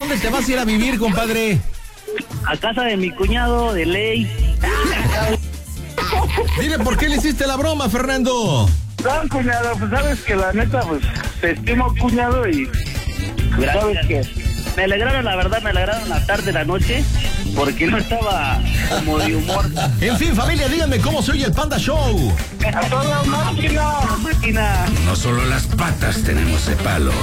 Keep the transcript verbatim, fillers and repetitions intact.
dónde te vas a ir a vivir, compadre? A casa de mi cuñado, de ley. Dime, ¿por qué le hiciste la broma, Fernando? No, cuñado, pues sabes que la neta, pues, te estimo, cuñado, y... Gracias. ¿Sabes qué? Me alegraron, la verdad, me alegraron la tarde, la noche, porque no estaba como de humor. En fin, familia, díganme cómo se oye el Panda Show. ¡A toda máquina! Máquina. No solo las patas tenemos de palo.